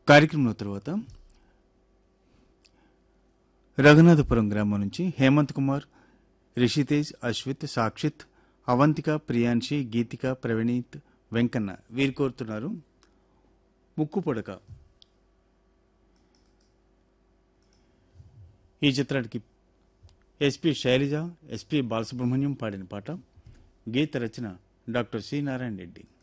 కార్యక్రమం తర్వాత రఘునాథపురం గ్రామం నుంచి హేమంత్ కుమార్, రిషితేజ్, అశ్విత్, సాక్షిత్, అవంతిక, ప్రియాంశి, గీతిక, ప్రవణీత్, వెంకన్న వీరు కోరుతున్నారు ముక్కు పొడక. ఈ చిత్రానికి ఎస్పి శైలజ, ఎస్పి బాలసుబ్రహ్మణ్యం పాడిన పాట. గీత రచన డాక్టర్ సి నారాయణ రెడ్డి.